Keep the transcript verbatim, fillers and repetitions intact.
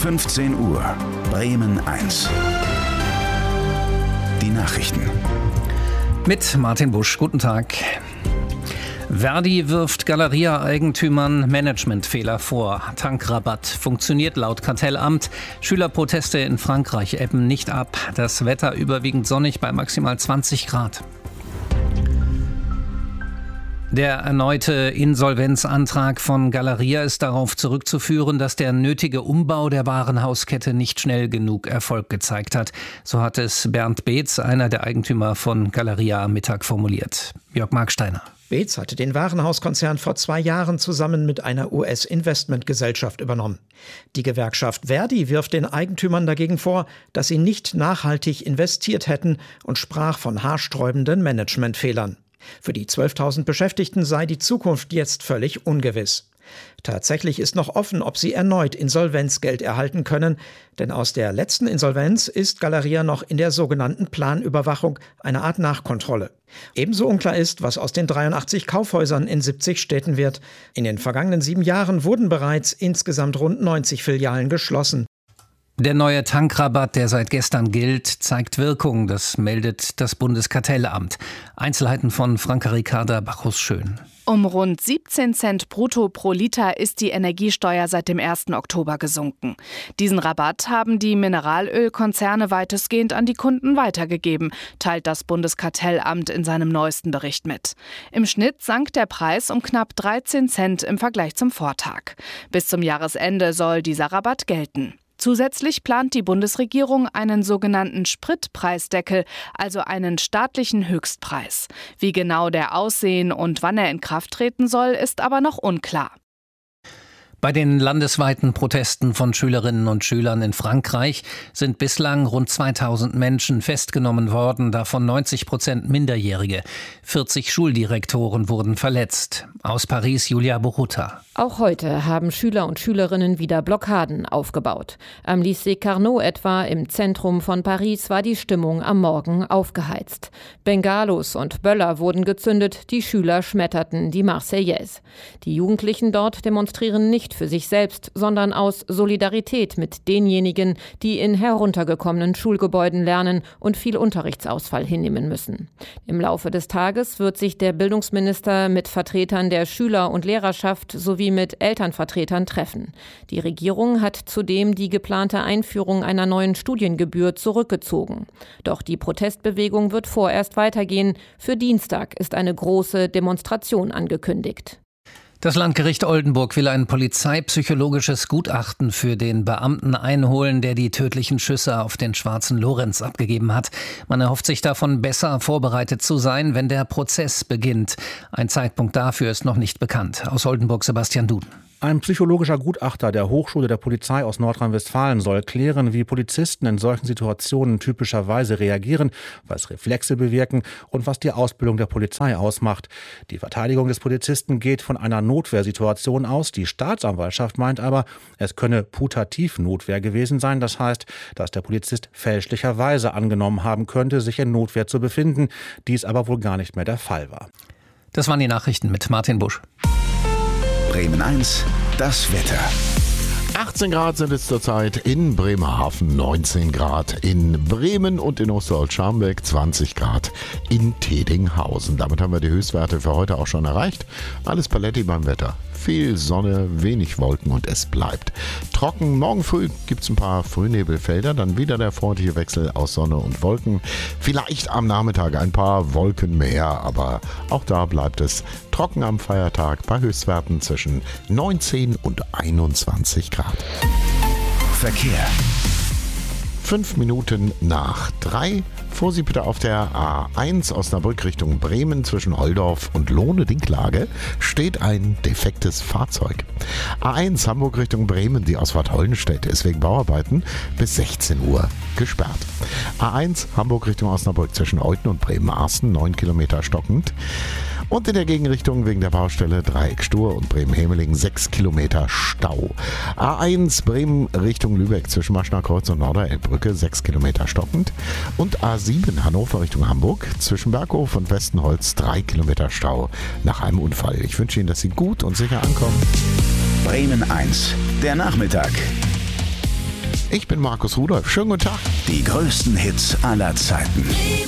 fünfzehn Uhr, Bremen eins. Die Nachrichten. Mit Martin Busch, guten Tag. Verdi wirft Galeria-Eigentümern Managementfehler vor. Tankrabatt funktioniert laut Kartellamt. Schülerproteste in Frankreich ebben nicht ab. Das Wetter überwiegend sonnig bei maximal zwanzig Grad. Der erneute Insolvenzantrag von Galeria ist darauf zurückzuführen, dass der nötige Umbau der Warenhauskette nicht schnell genug Erfolg gezeigt hat. So hat es Bernd Beetz, einer der Eigentümer von Galeria, am Mittag formuliert. Jörg Marksteiner. Beetz hatte den Warenhauskonzern vor zwei Jahren zusammen mit einer U S-Investmentgesellschaft übernommen. Die Gewerkschaft Verdi wirft den Eigentümern dagegen vor, dass sie nicht nachhaltig investiert hätten und sprach von haarsträubenden Managementfehlern. Für die zwölftausend Beschäftigten sei die Zukunft jetzt völlig ungewiss. Tatsächlich ist noch offen, ob sie erneut Insolvenzgeld erhalten können, denn aus der letzten Insolvenz ist Galeria noch in der sogenannten Planüberwachung, eine Art Nachkontrolle. Ebenso unklar ist, was aus den dreiundachtzig Kaufhäusern in siebzig Städten wird. In den vergangenen sieben Jahren wurden bereits insgesamt rund neunzig Filialen geschlossen. Der neue Tankrabatt, der seit gestern gilt, zeigt Wirkung. Das meldet das Bundeskartellamt. Einzelheiten von Franka Ricarda Bachus-Schön. Um rund siebzehn Cent brutto pro Liter ist die Energiesteuer seit dem ersten Oktober gesunken. Diesen Rabatt haben die Mineralölkonzerne weitestgehend an die Kunden weitergegeben, teilt das Bundeskartellamt in seinem neuesten Bericht mit. Im Schnitt sank der Preis um knapp dreizehn Cent im Vergleich zum Vortag. Bis zum Jahresende soll dieser Rabatt gelten. Zusätzlich plant die Bundesregierung einen sogenannten Spritpreisdeckel, also einen staatlichen Höchstpreis. Wie genau der aussehen und wann er in Kraft treten soll, ist aber noch unklar. Bei den landesweiten Protesten von Schülerinnen und Schülern in Frankreich sind bislang rund zweitausend Menschen festgenommen worden, davon neunzig Prozent Minderjährige. vierzig Schuldirektoren wurden verletzt. Aus Paris Julia Boruta. Auch heute haben Schüler und Schülerinnen wieder Blockaden aufgebaut. Am Lycée Carnot etwa im Zentrum von Paris war die Stimmung am Morgen aufgeheizt. Bengalos und Böller wurden gezündet, die Schüler schmetterten die Marseillaise. Die Jugendlichen dort demonstrieren nicht für sich selbst, sondern aus Solidarität mit denjenigen, die in heruntergekommenen Schulgebäuden lernen und viel Unterrichtsausfall hinnehmen müssen. Im Laufe des Tages wird sich der Bildungsminister mit Vertretern der Schüler- und Lehrerschaft sowie mit Elternvertretern treffen. Die Regierung hat zudem die geplante Einführung einer neuen Studiengebühr zurückgezogen. Doch die Protestbewegung wird vorerst weitergehen. Für Dienstag ist eine große Demonstration angekündigt. Das Landgericht Oldenburg will ein polizeipsychologisches Gutachten für den Beamten einholen, der die tödlichen Schüsse auf den Schwarzen Lorenz abgegeben hat. Man erhofft sich davon, besser vorbereitet zu sein, wenn der Prozess beginnt. Ein Zeitpunkt dafür ist noch nicht bekannt. Aus Oldenburg Sebastian Duden. Ein psychologischer Gutachter der Hochschule der Polizei aus Nordrhein-Westfalen soll klären, wie Polizisten in solchen Situationen typischerweise reagieren, was Reflexe bewirken und was die Ausbildung der Polizei ausmacht. Die Verteidigung des Polizisten geht von einer Notwehrsituation aus. Die Staatsanwaltschaft meint aber, es könne Putativnotwehr gewesen sein. Das heißt, dass der Polizist fälschlicherweise angenommen haben könnte, sich in Notwehr zu befinden. Dies aber wohl gar nicht mehr der Fall war. Das waren die Nachrichten mit Martin Busch. Bremen eins, das Wetter. achtzehn Grad sind es zurzeit in Bremerhaven, neunzehn Grad in Bremen und in Osterholz-Scharmbeck, zwanzig Grad in Tedinghausen. Damit haben wir die Höchstwerte für heute auch schon erreicht. Alles Paletti beim Wetter. Viel Sonne, wenig Wolken und es bleibt trocken. Morgen früh gibt es ein paar Frühnebelfelder, dann wieder der freundliche Wechsel aus Sonne und Wolken. Vielleicht am Nachmittag ein paar Wolken mehr, aber auch da bleibt es trocken am Feiertag bei Höchstwerten zwischen neunzehn und einundzwanzig Grad. Verkehr. Fünf Minuten nach drei. Vorsicht bitte auf der A eins Osnabrück Richtung Bremen zwischen Oldorf und Lohne-Dinklage steht ein defektes Fahrzeug. A eins Hamburg Richtung Bremen, die Ausfahrt Hollenstedt ist wegen Bauarbeiten bis sechzehn Uhr gesperrt. A eins Hamburg Richtung Osnabrück zwischen Euthen und Bremen-Arsten, neun Kilometer stockend. Und in der Gegenrichtung wegen der Baustelle Dreieck Stur und Bremen-Hemelingen sechs Kilometer Stau. A eins Bremen Richtung Lübeck zwischen Maschner Kreuz und Norderelbbrücke sechs Kilometer stockend. Und A sieben Hannover Richtung Hamburg zwischen Berghof und Westenholz drei Kilometer Stau nach einem Unfall. Ich wünsche Ihnen, dass Sie gut und sicher ankommen. Bremen eins, der Nachmittag. Ich bin Markus Rudolph. Schönen guten Tag. Die größten Hits aller Zeiten.